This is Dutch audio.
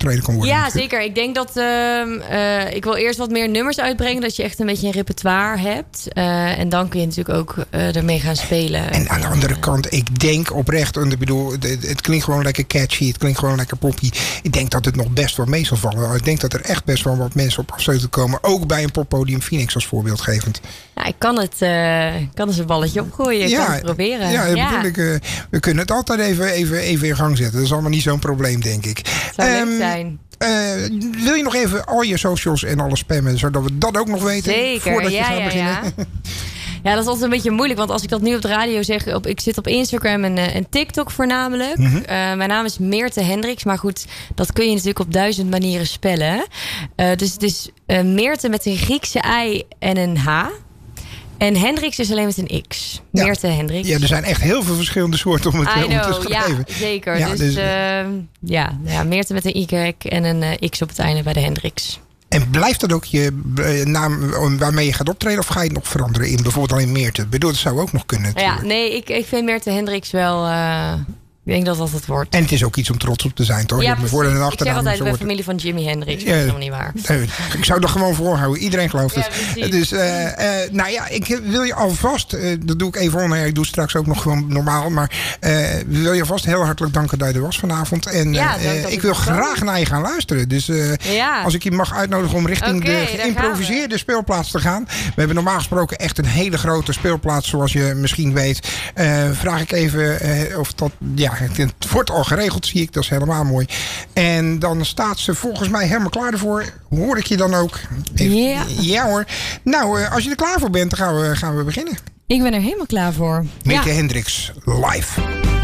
opgetreden kan worden. Ja, natuurlijk. zeker. Ik denk dat ik wil eerst wat meer nummers uitbrengen. Dat je echt een beetje een repertoire hebt. En dan kun je natuurlijk ook ermee gaan spelen. En aan de andere kant, ik denk oprecht, ik bedoel, het klinkt gewoon lekker catchy, het klinkt gewoon lekker poppy. Ik denk dat het nog best wel mee zal vallen. Ik denk dat er echt best wel wat mensen op af zullen komen. Ook bij een poppodium Phoenix als voorbeeldgevend. Nou, ik kan eens een balletje opgooien. Ik kan het proberen. Ja, bedoel ik, we kunnen het altijd even in gang zetten. Dat is allemaal niet zo'n probleem, denk ik. Het zou leuk zijn. Wil je nog even al je socials en alles spammen, zodat we dat ook nog weten? Zeker, voordat je gaat beginnen? Ja, dat is altijd een beetje moeilijk. Want als ik dat nu op de radio zeg... Ik zit op Instagram en TikTok voornamelijk. Mm-hmm. Mijn naam is Meerte Hendricks. Maar goed, dat kun je natuurlijk op 1000 manieren spellen. Dus het is Meerte met een Griekse I en een H. En Hendricks is alleen met een X. Meerte Hendricks. Ja, er zijn echt heel veel verschillende soorten om het te schrijven. Ja, zeker. Ja, dus Meerte met een Y en een X op het einde bij de Hendricks. En blijft dat ook je naam waarmee je gaat optreden? Of ga je het nog veranderen in bijvoorbeeld alleen Meerte? Ik bedoel, dat zou ook nog kunnen. Ja, nee, ik vind Meerte Hendricks wel... ik denk dat dat het wordt. En het is ook iets om trots op te zijn, toch? Ja, je hebt me voor- en ik achternaam. zeg altijd, ik ben soort. familie van Jimi Hendrix. Dat is helemaal niet waar. Ik zou er gewoon voorhouden. Iedereen gelooft het. Ja, dus, nou ja, ik wil je alvast... dat doe ik even onder. Ik doe straks ook nog gewoon normaal. Maar wil je alvast heel hartelijk danken dat je er was vanavond. En ik wil graag naar je gaan luisteren. Dus als ik je mag uitnodigen om richting de geïmproviseerde speelplaats te gaan. We hebben normaal gesproken echt een hele grote speelplaats. Zoals je misschien weet. Vraag ik even of dat... Ja, het wordt al geregeld, zie ik. Dat is helemaal mooi. En dan staat ze volgens mij helemaal klaar ervoor. Hoor ik je dan ook? Ja hoor. Nou, als je er klaar voor bent, dan gaan we beginnen. Ik ben er helemaal klaar voor. Meerte Hendricks live.